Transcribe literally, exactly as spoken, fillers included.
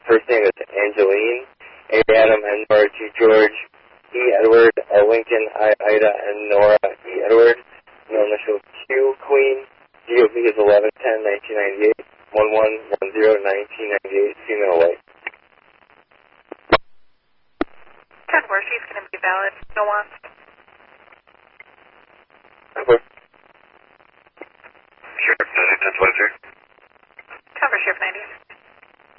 first name is Angeline, A Adam, N Nora, G George, E Edward, L Lincoln, I Ida, N Nora, E Edward, no initial Q Queen, D O B is eleven ten nineteen ninety-eight, one one one zero nineteen ninety-eight, female white. ten four, she's going to be valid. Go on.